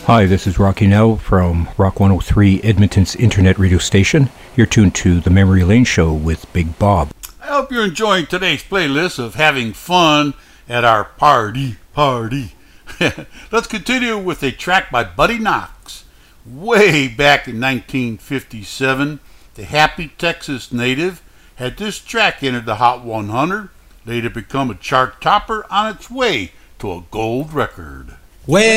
Hi, this is Rocky Nell from Rock 103, Edmonton's internet radio station. You're tuned to the Memory Lane Show with Big Bob. I hope you're enjoying today's playlist of having fun at our party. Let's continue with a track by Buddy Knox. Way back in 1957, the happy Texas native had this track enter the Hot 100, later become a chart topper on its way to a gold record. Well,